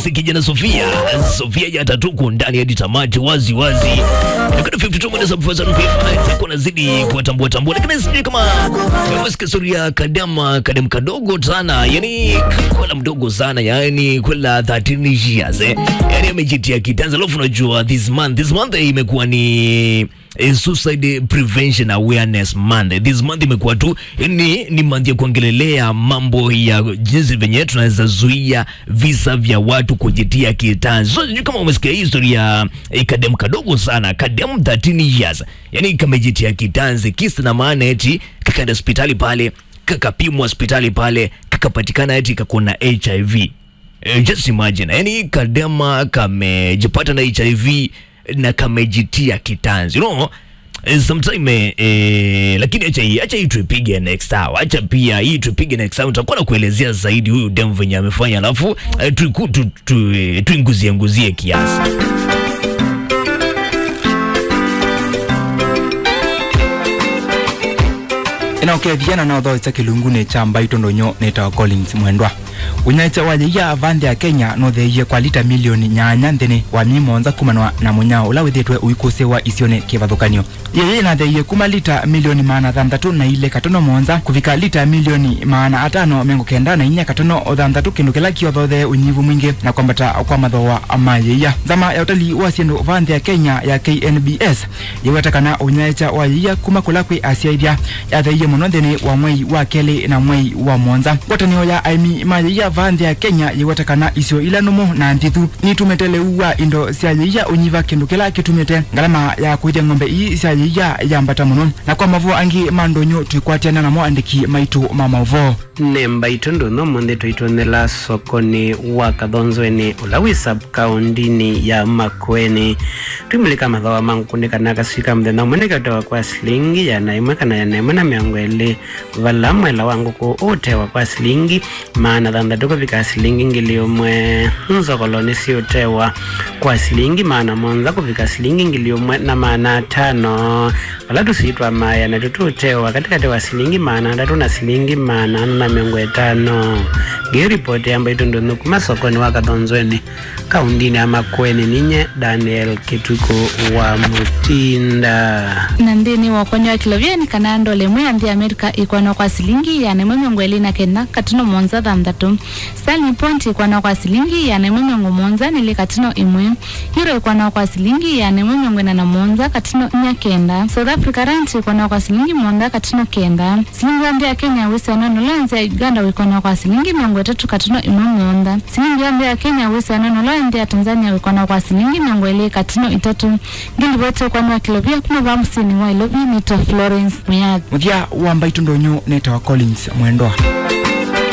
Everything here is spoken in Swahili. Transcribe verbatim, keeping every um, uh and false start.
si kijana Sofia. Sofia ya tatuku ndani ya tamati wazi wazi. Nikana fifty two minutes of person pia kuna zidi kuwatambua tambua. Lakini sijui kama umesikia story ya Kadema, Kadem kadogo sana. Yani kwa mdogo sana, yani kwa thirteen years. Eh. Yani amejitia kitanza. Alafu unajua this month, this month imekuwa ni A suicide prevention awareness month. This month imekuwa tu ni ni month ya kuongelelea mambo ya jinsi venye tunaweza zuia visa vya watu kujitia kitanzi. So kama umesikia hii historia ya eh, Kadem kadogo sana, Kadem thirteen years. Yani kamejitia kitanzi kisa na maana eti kakaenda hospitali pale, kakapimwa hospitali pale, kakapatikana eti kakona H I V. Uh, just imagine. Yani Kadema kamejipata na H I V na kamejitia kitanzi, you know. Sometime eh, lakini acha hii acha hii tupige next hour, acha pia hii tupige next hour, tutakuwa na kuelezea zaidi huyu dem venye amefanya, alafu eh, tu tu tuinguzie nguzie kiasi. Ina okay Diana na odho chake lungune chamba itondonyo neta Collins Mwendwa. Unyacha waje avande ya Kenya no theye kwa lita milioni nyanya ndene wa mimonza kumanwa na munyao la wethetwe uikose wa isione kivathukanio. Yeye na theye kuma lita milioni maana thandatu na ile katono monza kufika lita milioni maana atano mengo kenda na inya katono thandatu kindu kila kiothe unyivu mwingi na kwambata kwa mathoa amayeya. Zama ya utalii wa siendo vande ya Kenya ya K N B S yewatakana unyacha waje kuma kulakwe asiaithia ya theye muno ndene wa mwei wa kele na mwei wa monza. Watanio ya aimi mayeya vande ya Kenya yewatakana isio ila numu na ntithu ni tumetele uwa indo sia yeya unyiva kindu kila kitumete ngalama ya kuithia ng'ombe hii sia yeya yambata muno na kwa mavu angi mandonyo tuikwatiana na mo andiki maitu mamavo nemba itondo no monde tuitonela sokoni wa Kadhonzweni ulawi sub county ya Makueni tumilika mathawa mangu kunika nakasika mthena mweneka tawa kwa slingi ya naimweka na ya naimwena miangwele valamwela wangu ku utewa kwa slingi maana dhanda tuko vika slingi ngilio mwe nzo koloni si utewa kwa slingi maana monza kufika slingi ngilio mwe na maana tano wala tusiitwa maya na tutu utewa katika tewa slingi maana ndatu na slingi maana na miangwe tano. Giri report yamba itondo nukuma sokoni wa Kadhonzweni kaundini ya Makueni ninye Daniel Kituko wa Mutinda. Nandini wakonyo wa kiloviani kanando lemwe andi Amerika ikuano kwa silingi ya nemwe ngweli na kena katuno monza dhamdatu. Stanley Point ikuano kwa silingi ya nemwe ngu monza nili katuno imwe. Euro ikuano kwa silingi ya nemwe ngwena na monza katuno nya kenda. South Africa Rand ikuano kwa silingi monda katuno kenda. Silingi andi ya Kenya wisi anono lanzi ya Uganda wikuano kwa silingi miongo tatu katuno imwe monda. Silingi andi ya Kenya wisi anono lanzi ya Tanzania wikuano kwa silingi miongo ili katuno itatu. Gili bote ikuano wa kilobia kuma vamusini wa ilobi nito Florence Muyad. Muthia wamba itondonyo neta wa Collins Mwendwa.